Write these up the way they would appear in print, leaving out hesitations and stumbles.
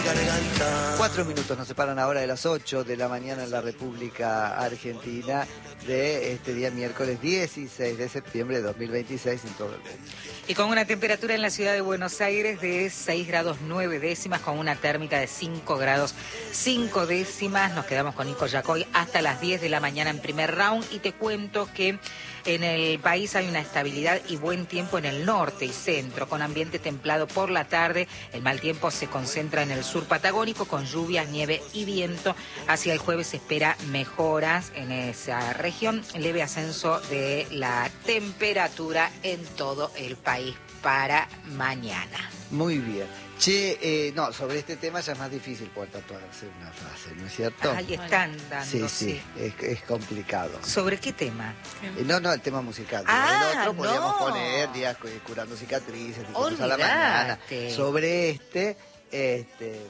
garganta. 4 minutos nos separan ahora de las 8 de la mañana en la República Argentina de este día miércoles 16 de septiembre de 2026 en todo el mundo. Y con una temperatura en la ciudad de Buenos Aires de 6 grados 9 décimas, con una térmica de 5 grados 5 décimas. Nos quedamos con Nico Yacoy hasta las 10 de la mañana en primer round y te cuento que en el país hay una estabilidad y buen tiempo en el norte y centro, con ambiente templado por la tarde. El mal tiempo se concentra en el sur patagónico con lluvias, nieve y viento. Hacia el jueves se espera mejoras en esa región, leve ascenso de la temperatura en todo el país para mañana. Muy bien. Che, no, sobre este tema ya es más difícil poder tatuarse una frase, ¿no es cierto? Ahí están dando, Sí, es complicado. ¿Sobre qué tema? No, el tema musical. El otro podríamos poner días curando cicatrices, a la mañana. Sobre este es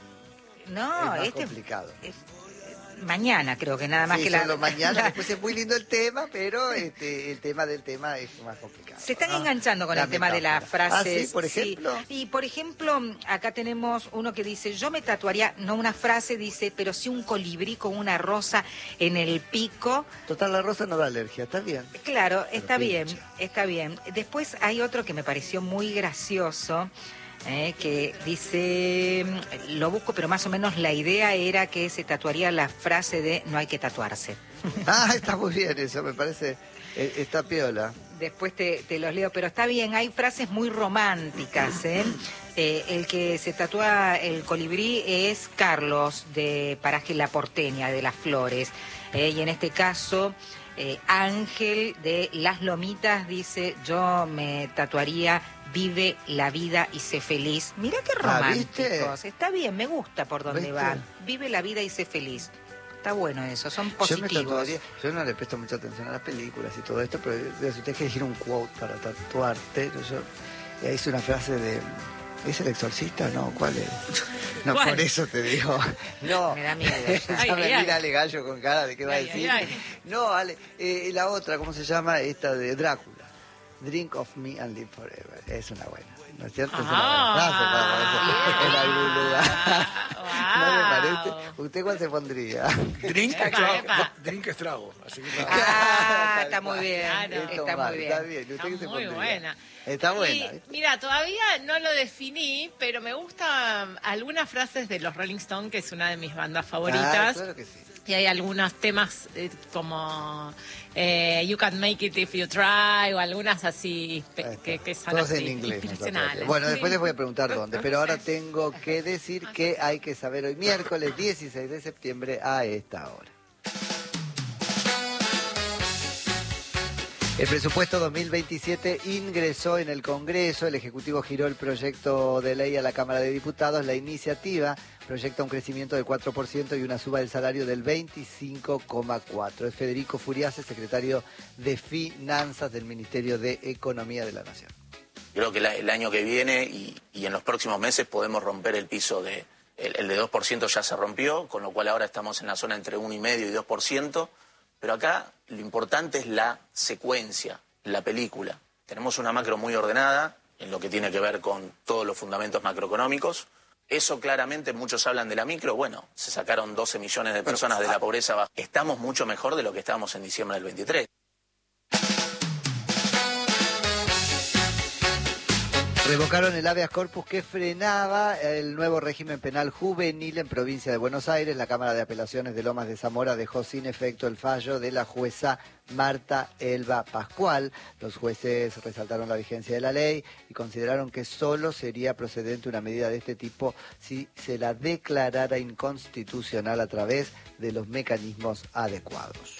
más complicado. Mañana creo que nada más que solo mañana, después es muy lindo el tema, pero el tema del tema es más complicado. Se están enganchando con el tema de las frases. ¿Sí? ¿Por ejemplo? Sí. Y por ejemplo, acá tenemos uno que dice, yo me tatuaría, no una frase, dice, pero sí un colibrí con una rosa en el pico. Total, la rosa no da alergia, está bien. Claro, está bien. Después hay otro que me pareció muy gracioso, que dice, lo busco, pero más o menos la idea era que se tatuaría la frase de no hay que tatuarse. Está muy bien eso, me parece, está piola. Después te los leo, pero está bien, hay frases muy románticas, el que se tatúa el colibrí es Carlos, de Paraje La Porteña, de Las Flores, y en este caso... Ángel de Las Lomitas dice, yo me tatuaría vive la vida y sé feliz. Mira qué románticos. Está bien, me gusta por donde van. Vive la vida y sé feliz. Está bueno eso, son positivos. Yo no le presto mucha atención a las películas y todo esto, pero si usted quiere elegir un quote para tatuarte, yo hice una frase de... ¿Es el exorcista? No, ¿cuál es? No, ¿cuál? Por eso te digo. No. Me da miedo. Ya me mira Ale Gallo con cara de qué va a decir. No, Ale, la otra, ¿cómo se llama? Esta de Drácula. Drink of me and live forever. Es una buena, ¿no es cierto? Es una buena frase en algún lugar. ¿No me parece? ¿Usted cuál se pondría? Drink estrago. Así que está muy bien. Está muy bien. Está bien. ¿Usted qué se pondría? Buena. Está buena. Y, mira, todavía no lo definí, pero me gustan algunas frases de los Rolling Stones, que es una de mis bandas favoritas. Claro que sí. Y hay algunos temas como You Can Make It If You Try, o algunas así que son todos así, en inglés. inspiracionales. Bueno, después les voy a preguntar dónde, pero ahora tengo que decir que hay que saber hoy, miércoles 16 de septiembre a esta hora. El presupuesto 2027 ingresó en el Congreso, el Ejecutivo giró el proyecto de ley a la Cámara de Diputados. La iniciativa proyecta un crecimiento del 4% y una suba del salario del 25,4%. Es Federico Furiase, secretario de Finanzas del Ministerio de Economía de la Nación. Creo que el año que viene y en los próximos meses podemos romper el piso de... El de 2% ya se rompió, con lo cual ahora estamos en la zona entre 1,5% y 2%. Pero acá lo importante es la secuencia, la película. Tenemos una macro muy ordenada en lo que tiene que ver con todos los fundamentos macroeconómicos. Eso claramente, muchos hablan de la micro. Bueno, se sacaron 12 millones de personas de la pobreza baja. Estamos mucho mejor de lo que estábamos en diciembre del 23. Revocaron el habeas corpus que frenaba el nuevo régimen penal juvenil en provincia de Buenos Aires. La Cámara de Apelaciones de Lomas de Zamora dejó sin efecto el fallo de la jueza Marta Elba Pascual. Los jueces resaltaron la vigencia de la ley y consideraron que solo sería procedente una medida de este tipo si se la declarara inconstitucional a través de los mecanismos adecuados.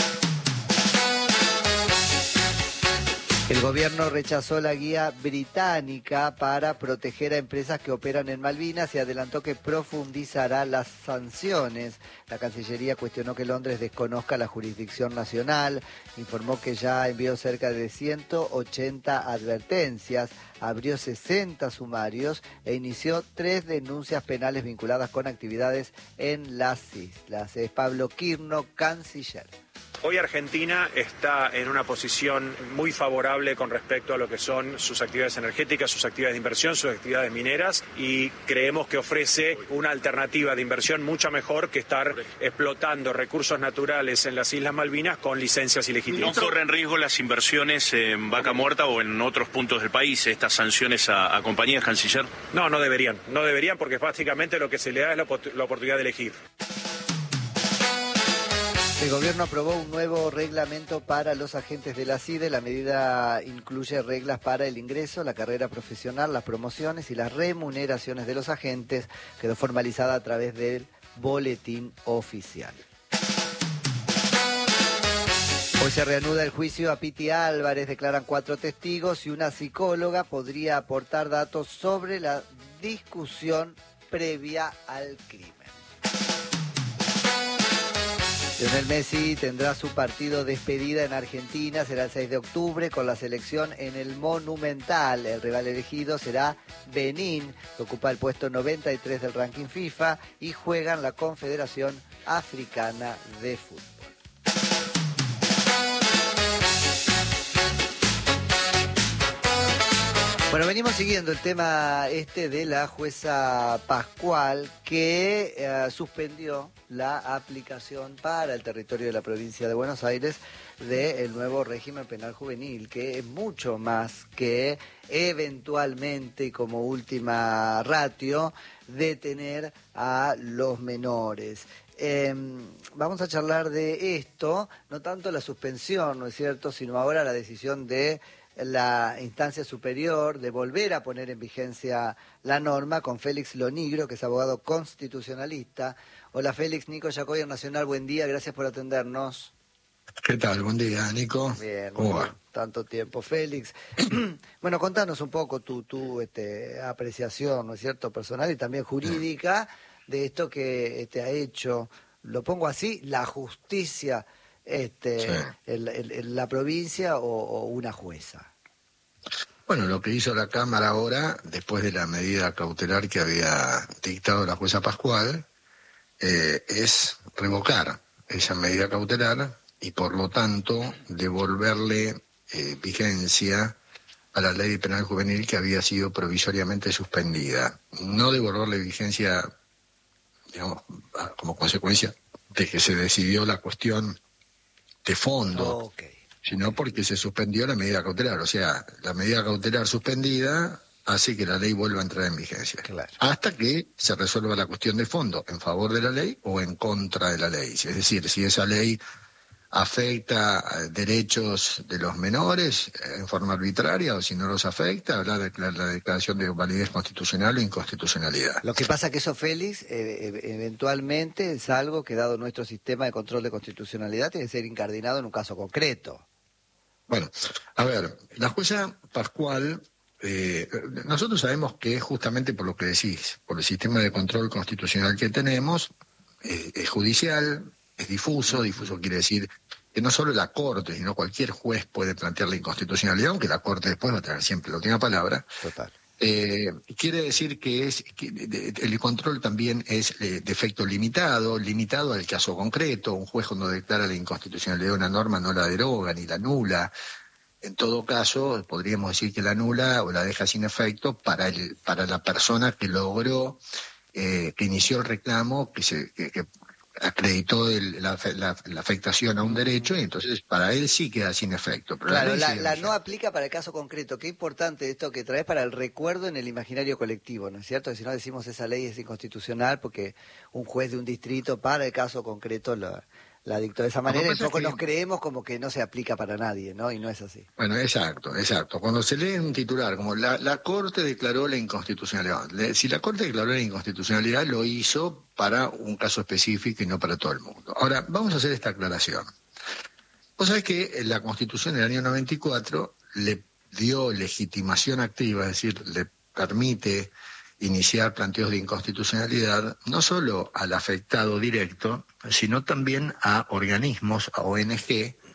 El gobierno rechazó la guía británica para proteger a empresas que operan en Malvinas y adelantó que profundizará las sanciones. La Cancillería cuestionó que Londres desconozca la jurisdicción nacional, informó que ya envió cerca de 180 advertencias, abrió 60 sumarios e inició 3 denuncias penales vinculadas con actividades en las islas. Es Pablo Quirno, canciller. Hoy Argentina está en una posición muy favorable con respecto a lo que son sus actividades energéticas, sus actividades de inversión, sus actividades mineras, y creemos que ofrece una alternativa de inversión mucho mejor que estar explotando recursos naturales en las Islas Malvinas con licencias ilegítimas. ¿No corren riesgo las inversiones en Vaca Muerta o en otros puntos del país, estas sanciones a compañías, canciller? No deberían porque básicamente lo que se le da es la oportunidad de elegir. El gobierno aprobó un nuevo reglamento para los agentes de la CIDE. La medida incluye reglas para el ingreso, la carrera profesional, las promociones y las remuneraciones de los agentes. Quedó formalizada a través del boletín oficial. Hoy se reanuda el juicio a Piti Álvarez. Declaran 4 testigos y una psicóloga podría aportar datos sobre la discusión previa al crimen. Lionel Messi tendrá su partido despedida en Argentina, será el 6 de octubre con la selección en el Monumental. El rival elegido será Benín, que ocupa el puesto 93 del ranking FIFA y juega en la Confederación Africana de Fútbol. Bueno, venimos siguiendo el tema de la jueza Pascual que suspendió la aplicación para el territorio de la provincia de Buenos Aires del nuevo régimen penal juvenil, que es mucho más que eventualmente, como última ratio, detener a los menores. Vamos a charlar de esto, no tanto la suspensión, ¿no es cierto?, sino ahora la decisión de la instancia superior de volver a poner en vigencia la norma con Félix Lonigro, que es abogado constitucionalista. Hola Félix, Nico Yacoy, Nacional, buen día, gracias por atendernos. ¿Qué tal? Buen día, Nico. Bien, ¿Cómo va? Tanto tiempo, Félix. Bueno, contanos un poco tu apreciación, ¿no es cierto?, personal y también jurídica de esto que ha hecho, lo pongo así, la justicia en la provincia o una jueza. Bueno, lo que hizo la Cámara ahora, después de la medida cautelar que había dictado la jueza Pascual, es revocar esa medida cautelar y por lo tanto devolverle vigencia a la ley penal juvenil que había sido provisoriamente suspendida. No devolverle vigencia, digamos, como consecuencia de que se decidió la cuestión de fondo, sino porque se suspendió la medida cautelar. O sea, la medida cautelar suspendida hace que la ley vuelva a entrar en vigencia. Claro. Hasta que se resuelva la cuestión de fondo, en favor de la ley o en contra de la ley. Es decir, si esa ley afecta derechos de los menores en forma arbitraria o si no los afecta, hablar de la declaración de validez constitucional o inconstitucionalidad. Lo que pasa que eso, Félix, eventualmente es algo que, dado nuestro sistema de control de constitucionalidad, tiene que ser incardinado en un caso concreto. Bueno, a ver, la jueza Pascual, nosotros sabemos que justamente por lo que decís, por el sistema de control constitucional que tenemos, es judicial, es difuso quiere decir que no solo la Corte, sino cualquier juez puede plantear la inconstitucionalidad, aunque la Corte después va a tener siempre la última palabra. Total. Quiere decir que el control también es de efecto limitado al caso concreto. Un juez cuando declara la inconstitucionalidad de una norma no la deroga ni la anula. En todo caso, podríamos decir que la anula o la deja sin efecto para la persona que logró, que inició el reclamo, que acreditó la afectación a un derecho, y entonces para él sí queda sin efecto. Pero claro, la no aplica para el caso concreto. Qué importante esto que traes para el recuerdo en el imaginario colectivo, ¿no es cierto? Que si no decimos esa ley es inconstitucional porque un juez de un distrito para el caso concreto la dictó de esa manera, y un poco nos creemos como que no se aplica para nadie, ¿no? Y no es así. Bueno, exacto. Cuando se lee un titular como la Corte declaró la inconstitucionalidad, si la Corte declaró la inconstitucionalidad, lo hizo para un caso específico y no para todo el mundo. Ahora, vamos a hacer esta aclaración. Vos sabés que la Constitución del año 94 le dio legitimación activa, es decir, le permite iniciar planteos de inconstitucionalidad no solo al afectado directo, sino también a organismos, a ONG,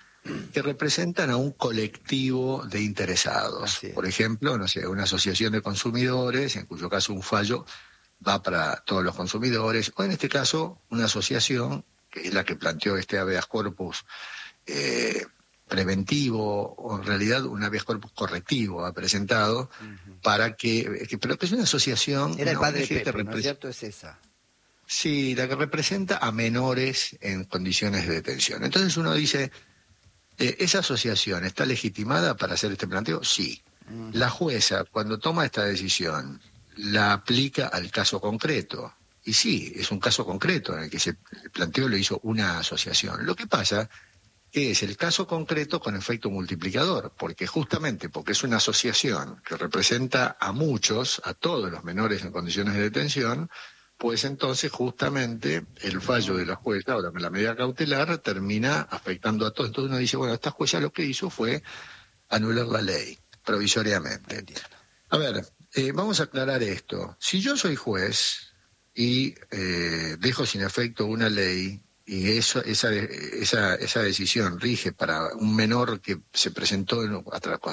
que representan a un colectivo de interesados. Por ejemplo, no sé, una asociación de consumidores, en cuyo caso un fallo va para todos los consumidores, o en este caso una asociación, que es la que planteó este habeas corpus preventivo, o en realidad un habeas corpus correctivo ha presentado para pero que es una asociación... Era el padre ONG Pepe, ¿no es cierto? Es esa. Sí, la que representa a menores en condiciones de detención. Entonces uno dice, ¿esa asociación está legitimada para hacer este planteo? Sí. La jueza, cuando toma esta decisión, la aplica al caso concreto. Y sí, es un caso concreto en el que el planteo lo hizo una asociación. Lo que pasa que es el caso concreto con efecto multiplicador, porque justamente porque es una asociación que representa a muchos, a todos los menores en condiciones de detención, pues entonces justamente el fallo de la jueza, ahora la medida cautelar, termina afectando a todos. Entonces uno dice, bueno, esta jueza lo que hizo fue anular la ley provisoriamente. A ver, vamos a aclarar esto. Si yo soy juez y dejo sin efecto una ley y esa decisión rige para un menor que se presentó con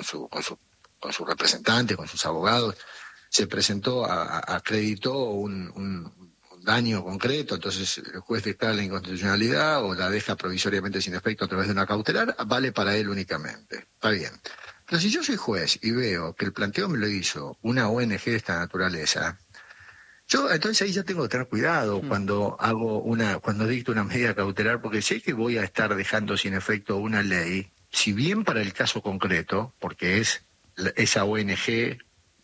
su representante, con sus abogados, se presentó, acreditó un daño concreto, entonces el juez declara la inconstitucionalidad o la deja provisoriamente sin efecto a través de una cautelar, vale para él únicamente. Está bien. Pero si yo soy juez y veo que el planteo me lo hizo una ONG de esta naturaleza, entonces ahí ya tengo que tener cuidado cuando dicto una medida cautelar, porque sé que voy a estar dejando sin efecto una ley, si bien para el caso concreto, porque es esa ONG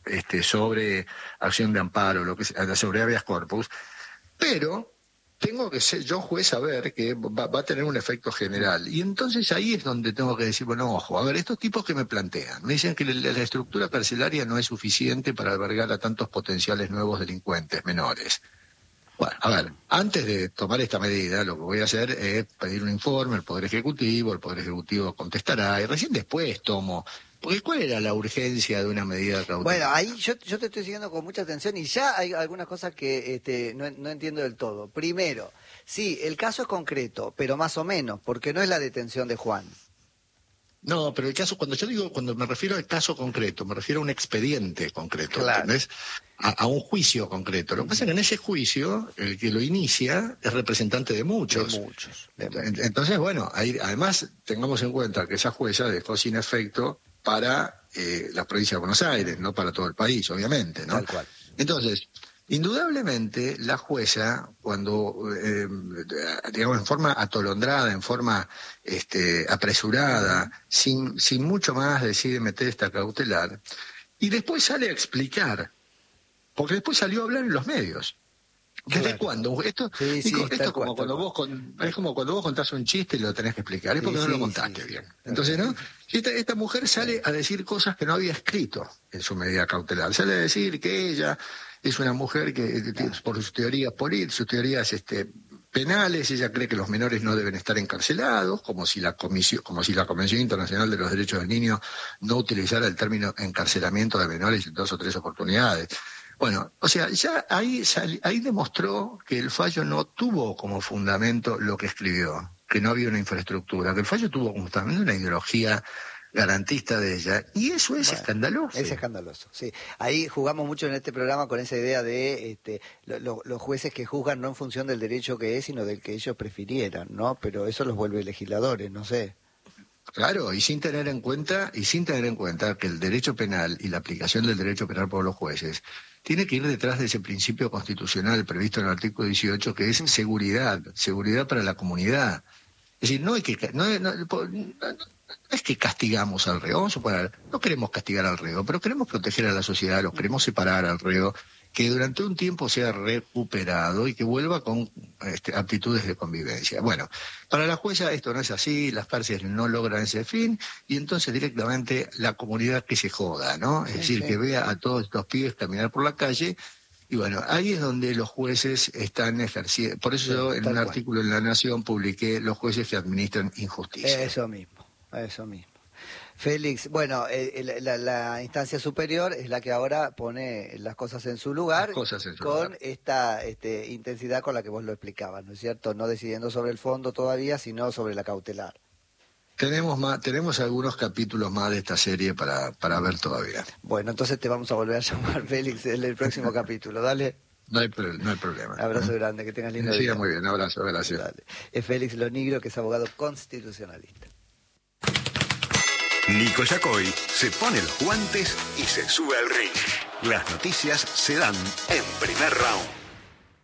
sobre acción de amparo, lo que sea, sobre habeas corpus, pero tengo que ser yo juez saber que va a tener un efecto general. Y entonces ahí es donde tengo que decir, bueno, ojo, a ver, estos tipos que me plantean, me dicen que la estructura carcelaria no es suficiente para albergar a tantos potenciales nuevos delincuentes menores. Bueno, a ver, antes de tomar esta medida, lo que voy a hacer es pedir un informe al Poder Ejecutivo, el Poder Ejecutivo contestará, y recién después tomo... Porque ¿cuál era la urgencia de una medida cautelar? Bueno, ahí yo te estoy siguiendo con mucha atención y ya hay algunas cosas que no entiendo del todo. Primero, sí, el caso es concreto, pero más o menos, porque no es la detención de Juan. No, pero el caso, cuando me refiero al caso concreto, me refiero a un expediente concreto, claro. ¿Entendés? A un juicio concreto. Lo que pasa es que en ese juicio, el que lo inicia es representante de muchos. Entonces, bueno, ahí, además, tengamos en cuenta que esa jueza dejó sin efecto para la provincia de Buenos Aires, no para todo el país, obviamente, ¿no? Tal cual. Entonces, indudablemente, la jueza, cuando, digamos, en forma atolondrada, en forma apresurada, sin mucho más, decide meter esta cautelar, y después sale a explicar, porque después salió a hablar en los medios. ¿Desde claro. cuándo? Esto es como cuando vos contás un chiste y lo tenés que explicar, es porque no lo contaste bien. Entonces, ¿no? Esta mujer sale a decir cosas que no había escrito en su medida cautelar. Sale a decir que ella es una mujer que por sus teorías penales, ella cree que los menores no deben estar encarcelados, como si la Convención Internacional de los Derechos del Niño no utilizara el término encarcelamiento de menores en 2 o 3 oportunidades. Bueno, o sea, ya ahí demostró que el fallo no tuvo como fundamento lo que escribió, que no había una infraestructura, que el fallo tuvo como fundamento una ideología garantista de ella, y eso es escandaloso. Es escandaloso, sí. Ahí jugamos mucho en este programa con esa idea de los jueces que juzgan no en función del derecho que es, sino del que ellos prefirieran, ¿no? Pero eso los vuelve legisladores, no sé. Claro, y sin tener en cuenta que el derecho penal y la aplicación del derecho penal por los jueces tiene que ir detrás de ese principio constitucional previsto en el artículo 18, que es seguridad para la comunidad. Es decir, no es que castigamos al reo, no queremos castigar al reo, pero queremos proteger a la sociedad, lo queremos separar al reo, que durante un tiempo sea recuperado y que vuelva con aptitudes de convivencia. Bueno, para la jueza esto no es así, las cárceles no logran ese fin, y entonces directamente la comunidad que se joda, ¿no? Es decir, que vea a todos estos pibes caminar por la calle, y bueno, ahí es donde los jueces están ejerciendo. Por eso yo en un artículo en La Nación publiqué los jueces que administran injusticia. Eso mismo. Félix, bueno, la instancia superior es la que ahora pone las cosas en su lugar, con esta intensidad con la que vos lo explicabas, ¿no es cierto? No decidiendo sobre el fondo todavía, sino sobre la cautelar. Tenemos algunos capítulos más de esta serie para ver todavía. Bueno, entonces te vamos a volver a llamar, Félix, en el próximo capítulo, dale. No hay problema. Abrazo grande, que tengas lindo día. Muy bien, abrazo, gracias. Dale. Es Félix Lonigro, que es abogado constitucionalista. Nico Yacoy se pone los guantes y se sube al ring. Las noticias se dan en Primer Round.